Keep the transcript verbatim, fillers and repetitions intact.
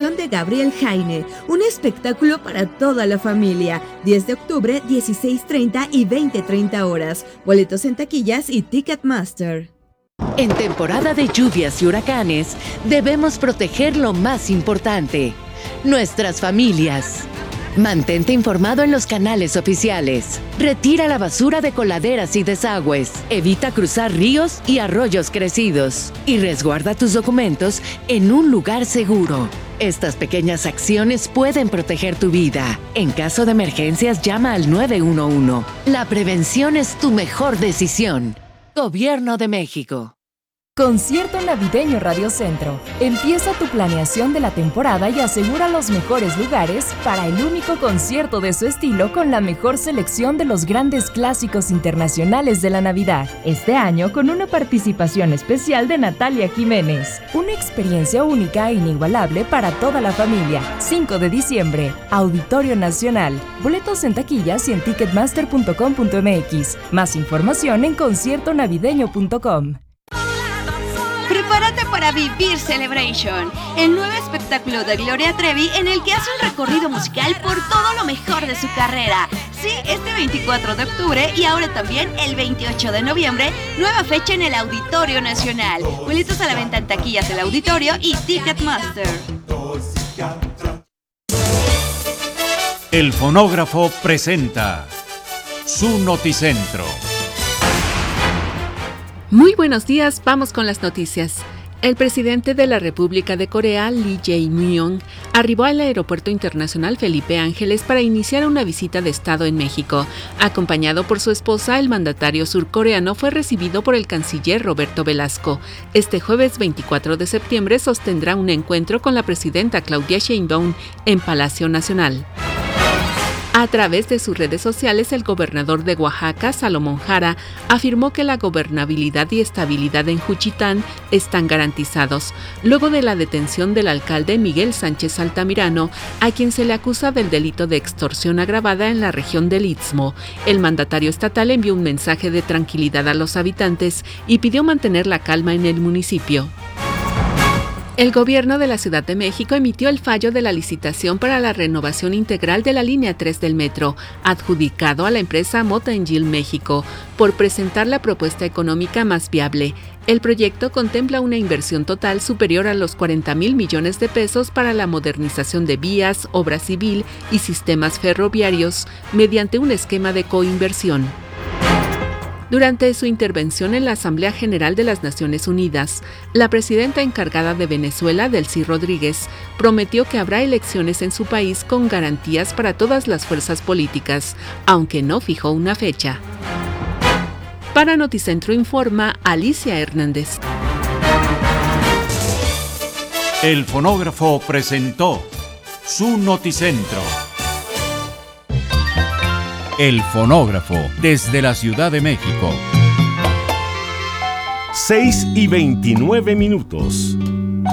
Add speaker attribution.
Speaker 1: presentación de Gabriel Jaime, un espectáculo para toda la familia, diez de octubre, dieciséis treinta y veinte treinta horas. Boletos en taquillas y Ticketmaster.
Speaker 2: En temporada de lluvias y huracanes, debemos proteger lo más importante, nuestras familias. Mantente informado en los canales oficiales. Retira la basura de coladeras y desagües. Evita cruzar ríos y arroyos crecidos. Y resguarda tus documentos en un lugar seguro. Estas pequeñas acciones pueden proteger tu vida. En caso de emergencias, llama al nueve uno uno. La prevención es tu mejor decisión. Gobierno de México.
Speaker 3: Concierto Navideño Radio Centro. Empieza tu planeación de la temporada y asegura los mejores lugares para el único concierto de su estilo con la mejor selección de los grandes clásicos internacionales de la Navidad. Este año con una participación especial de Natalia Jiménez. Una experiencia única e inigualable para toda la familia. cinco de diciembre, Auditorio Nacional. Boletos en taquillas y en ticketmaster punto com punto m x. Más información en concierto navideño punto com.
Speaker 4: Prepárate para vivir Celebration, el nuevo espectáculo de Gloria Trevi en el que hace un recorrido musical por todo lo mejor de su carrera. Sí, este veinticuatro de octubre y ahora también el veintiocho de noviembre, nueva fecha en el Auditorio Nacional. Boletos a la venta en taquillas del Auditorio y Ticketmaster.
Speaker 5: El Fonógrafo presenta su Noticentro.
Speaker 6: Muy buenos días, vamos con las noticias. El presidente de la República de Corea, Lee Jae-myung, arribó al Aeropuerto Internacional Felipe Ángeles para iniciar una visita de Estado en México. Acompañado por su esposa, el mandatario surcoreano fue recibido por el canciller Roberto Velasco. Este jueves veinticuatro de septiembre sostendrá un encuentro con la presidenta Claudia Sheinbaum en Palacio Nacional. A través de sus redes sociales, el gobernador de Oaxaca, Salomón Jara, afirmó que la gobernabilidad y estabilidad en Juchitán están garantizados, luego de la detención del alcalde Miguel Sánchez Altamirano, a quien se le acusa del delito de extorsión agravada en la región del Istmo. El mandatario estatal envió un mensaje de tranquilidad a los habitantes y pidió mantener la calma en el municipio. El gobierno de la Ciudad de México emitió el fallo de la licitación para la renovación integral de la línea tres del metro, adjudicado a la empresa Motengil México, por presentar la propuesta económica más viable. El proyecto contempla una inversión total superior a los cuarenta mil millones de pesos para la modernización de vías, obra civil y sistemas ferroviarios, mediante un esquema de coinversión. Durante su intervención en la Asamblea General de las Naciones Unidas, la presidenta encargada de Venezuela, Delcy Rodríguez, prometió que habrá elecciones en su país con garantías para todas las fuerzas políticas, aunque no fijó una fecha. Para Noticentro informa Alicia Hernández.
Speaker 5: El Fonógrafo presentó su Noticentro. El Fonógrafo, desde la Ciudad de México.
Speaker 7: seis y veintinueve minutos.